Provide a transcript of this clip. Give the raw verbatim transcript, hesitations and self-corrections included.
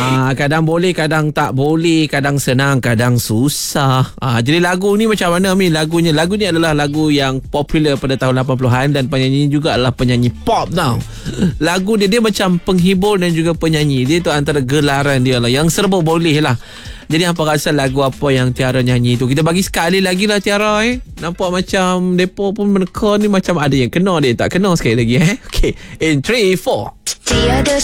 Ah, kadang boleh, kadang tak boleh, kadang senang, kadang susah. Ah, jadi lagu ni macam mana Mi? Lagunya, lagu ni adalah lagu yang popular pada tahun lapan puluhan dan penyanyi juga adalah penyanyi pop tau. Lagu dia dia macam penghibur dan juga penyanyi. Dia tu antara gelaran dia lah, yang serba boleh lah. Jadi hampa rasa lagu apa yang Tiara nyanyi tu, kita bagi sekali lagi lah Tiara eh. Nampak macam depa pun meneka ni macam ada yang kena, dia tak kena sekali lagi eh. Okay, in three, four. Tiada